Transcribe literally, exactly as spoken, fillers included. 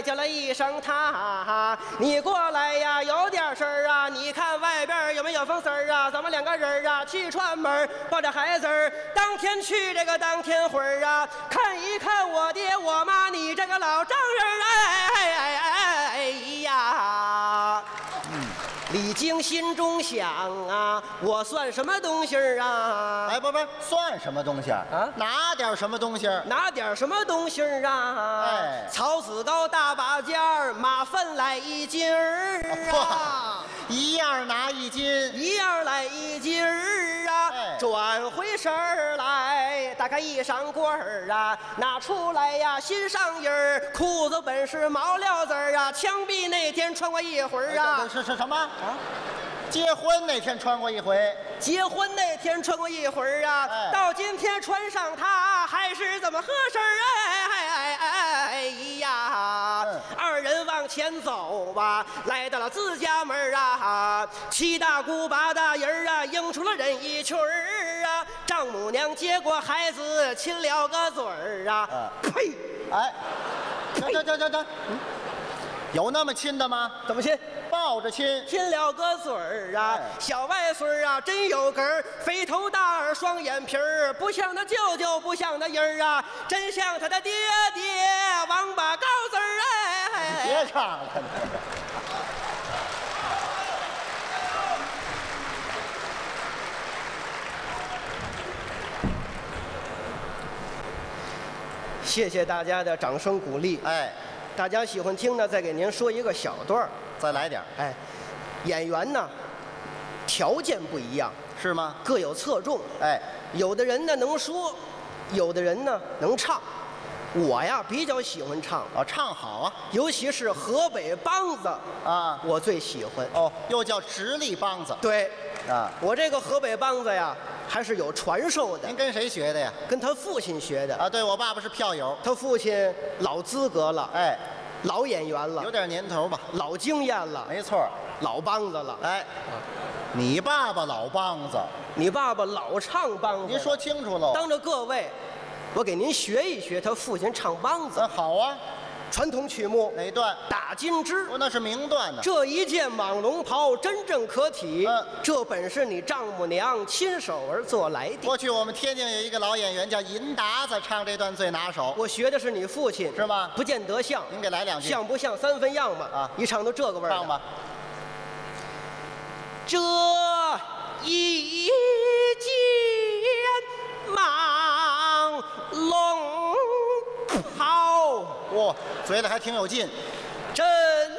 叫了一声他，你过来呀，有点事儿啊，你看外边有没有风丝儿啊？咱们两个人啊去串门，抱着孩子儿，当天去这个当天回儿啊，看一看我爹我妈，你这个老丈人，哎哎哎哎哎呀！李菁心中想啊，我算什么东西儿啊？ 哎，不不，算什么东西啊？拿点什么东西？ 拿点什么东西儿啊？ 哎， 草籽膏大把件儿，马粪来一斤儿啊！ 一样拿一斤， 一样来一斤儿啊！ 哎， 转回身儿来，打开衣裳柜儿啊，拿出来呀，新上衣儿，裤子本是毛料子儿啊，枪毙那天穿过一回儿啊！ 是是什么？啊，结婚那天穿过一回， 结婚那天穿过一回儿啊， 哎， 到今天穿上它还是怎么合身儿？哎哎哎哎哎呀！嗯、二人往前走吧，来到了自家门啊，七大姑八大姨儿啊，迎出了人一群儿啊，丈母娘接过孩子亲了个嘴儿啊， 嗯、 呸！ 哎，这这这这这，嗯。有那么亲的吗？ 怎么亲？ 抱着亲， 亲了个嘴儿啊！哎、小外孙啊，真有根儿，肥头大耳，双眼皮儿，不像他舅舅，不像他姨儿啊，真像他的爹爹王八羔子儿哎！ 别唱了， 谢谢大家的掌声鼓励。 哎。 大家喜欢听呢，再给您说一个小段儿， 再来点。 哎，演员呢，条件不一样， 是吗？ 各有侧重。 哎， 有的人呢能说，有的人呢能唱。我呀比较喜欢唱， 哦，唱好啊， 尤其是河北梆子啊， 我最喜欢。 哦，又叫直隶梆子。 对， 啊， 我这个河北梆子呀，还是有传授的。 您跟谁学的呀？ 跟他父亲学的。 啊，对，我爸爸是票友。 他父亲老资格了， 哎， 老演员了， 有点年头吧， 老经验了。 没错， 老梆子了。 哎，你爸爸老梆子， 你爸爸老唱梆子。 您说清楚喽。 当着各位，我给您学一学他父亲唱梆子。 嗯，好啊。 传统曲目哪段？ 打金枝。 哦，那是名段呢。 这一件蟒龙袍真正可体。 嗯， 这本是你丈母娘亲手而做来的。 过去我们天津有一个老演员叫银达子，唱这段最拿手。 我学的是你父亲， 是吗？ 不见得像。 您给来两句。 像不像三分样吧？ 啊， 一唱都这个味儿。 唱吧。 这一件蟒龙袍， 哇，嘴里还挺有劲。 真